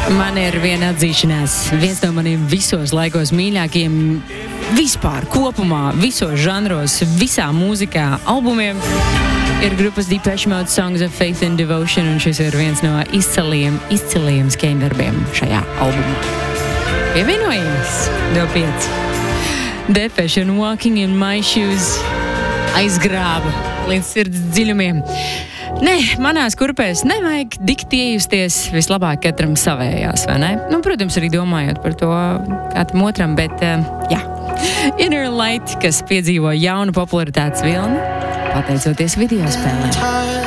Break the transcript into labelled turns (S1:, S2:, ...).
S1: Man ir viena atzīšanās. Viens no maniem visos laikos mīļākiem vispār, kopumā, visos žanros, visā mūzikā, albumiem ir grupas Depeche Mode Songs of Faith and Devotion, un šis ir viens no izciliem skaņdarbiem šajā albumā. Pievienojies no 5. Depeche un Walking in My Shoes aizgrāba līdz sirds dziļumiem. Nē, manās kurpēs nevajag dikt iejusties vislabāk katram savējās, vai ne? Nu, protams, arī domājot par to katram otram, bet, jā. Inner Light, kas piedzīvo jaunu popularitātes vilni, pateicoties video spēlēm.